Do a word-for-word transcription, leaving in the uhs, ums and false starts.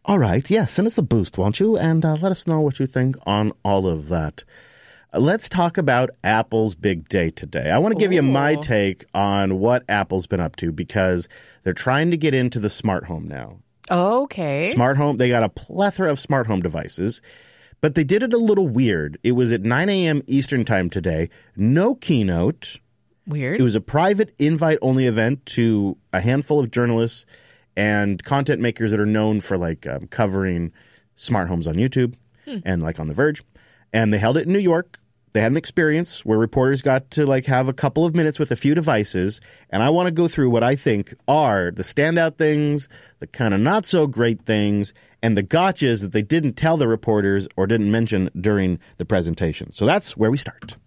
All right. Yeah, send us a boost, won't you? And uh, let us know what you think on all of that. Uh, let's talk about Apple's big day today. I want to give Ooh. you my take on what Apple's been up to because they're trying to get into the smart home now. Okay. Smart home. They got a plethora of smart home devices, but they did it a little weird. It was at nine a.m. Eastern time today. No keynote. Weird. It was a private invite-only event to a handful of journalists and content makers that are known for like um, covering smart homes on YouTube hmm. and like on The Verge. And they held it in New York. They had an experience where reporters got to like have a couple of minutes with a few devices. And I want to go through what I think are the standout things, the kind of not so great things, and the gotchas that they didn't tell the reporters or didn't mention during the presentation. So that's where we start.